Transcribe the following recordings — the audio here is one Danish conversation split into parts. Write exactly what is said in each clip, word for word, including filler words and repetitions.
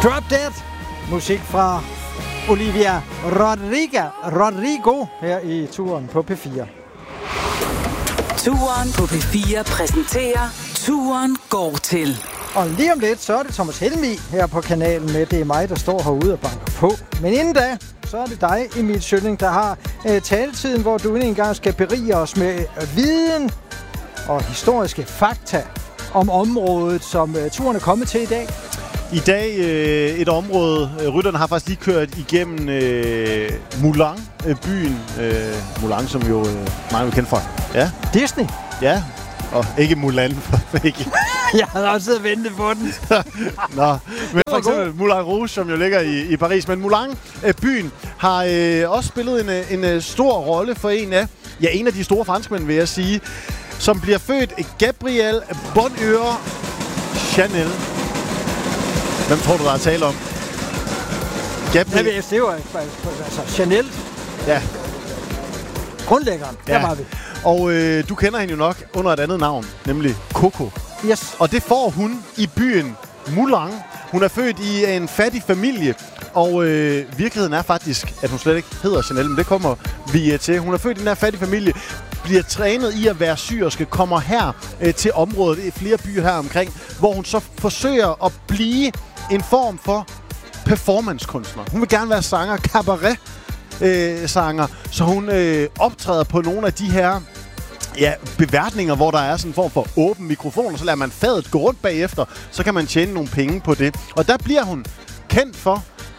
Drop Dead. Musik fra Olivia Rodrigo, Rodrigo her i Turen på P fire. Turen på P fire præsenterer Turen går til. Og lige om lidt, så er det Thomas Helmig her på kanalen med. Det er mig, der står herude og banker på. Men inden da, så er det dig, Emil Schønning, der har øh, taletiden, hvor du en gang skal berige os med øh, viden og historiske fakta om området, som øh, turen er kommet til i dag. I dag øh, et område, øh, rytterne har faktisk lige kørt igennem øh, Mulan, øh, byen. Øh, Mulan, som jo øh, mange vil kende fra. Ja. Disney. Ja, og ikke Mulan. ikke. Jeg havde også siddet og ventet på den. Nå, men for eksempel Moulin Rouge, som jo ligger i, i Paris. Men Mulan, øh, byen, har øh, også spillet en, en stor rolle for en af, ja, en af de store franskmænd, vil jeg sige, som bliver født Gabriel Bonheur Chanel. Hvem tror du, der er tale om? Gabriel. Ja, det var altså Chanel. Ja. Grundlæggeren. Ja. Der var vi. Og øh, du kender hende jo nok under et andet navn, nemlig Coco. Yes. Og det får hun i byen Mulan. Hun er født i en fattig familie, og øh, virkeligheden er faktisk, at hun slet ikke hedder Chanel, men det kommer vi til. Hun er født i den her fattige familie, bliver trænet i at være syerske, kommer her øh, til området, i flere byer her omkring, hvor hun så forsøger at blive en form for performancekunstner. Hun vil gerne være sanger, cabaret øh, sanger, så hun øh, optræder på nogle af de her ja, beværtninger, hvor der er sådan en form for åben mikrofon, og så lader man fadet gå rundt bagefter, så kan man tjene nogle penge på det. Og der bliver hun kendt for,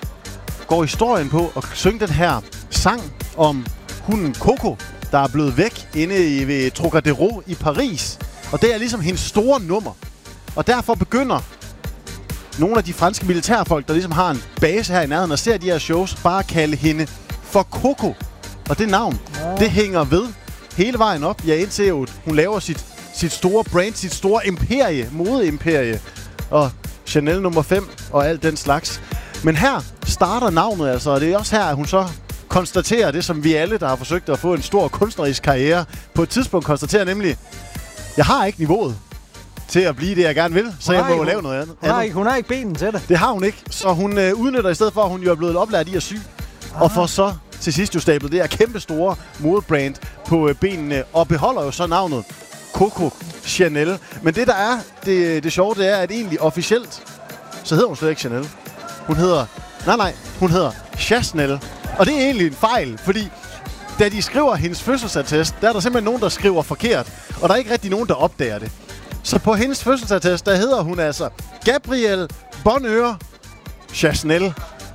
går historien på, at synge den her sang om hunden Coco, der er blevet væk inde i ved Trocadéro i Paris. Og det er ligesom hendes store nummer. Og derfor begynder nogle af de franske militærfolk, der ligesom har en base her i nærheden og ser de her shows, bare at kalde hende for Coco. Og det navn, ja. det hænger ved hele vejen op. Ja, indtil jo, hun laver sit, sit store brand, sit store imperie, modeimperie. Og Chanel nummer fem og alt den slags. Men her starter navnet altså, og det er også her, at hun så konstaterer det, som vi alle, der har forsøgt at få en stor kunstnerisk karriere, på et tidspunkt konstaterer, nemlig, jeg har ikke niveauet til at blive det, jeg gerne vil, så jeg må lave noget andet. Hun har, ikke, hun har ikke benen til det. Det har hun ikke, så hun øh, udnytter i stedet for, at hun jo er blevet oplært i at sy, ah. og får så til sidst jo stablet det her kæmpe store modebrand på øh, benene, og beholder jo så navnet Coco Chanel. Men det, der er det, det sjove, det er, at egentlig officielt, så hedder hun slet ikke Chanel. Hun hedder, nej nej, hun hedder Chasnel. Og det er egentlig en fejl, fordi da de skriver hendes fødselsattest, der er der simpelthen nogen, der skriver forkert. Og der er ikke rigtig nogen, der opdager det. Så på hendes fødselsattest, der hedder hun altså Gabriel Bonheur Chasnel.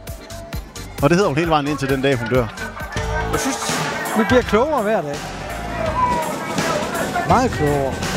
Og det hedder hun hele vejen indtil den dag, hun dør. Jeg synes, vi bliver klogere hver dag. Meget klogere.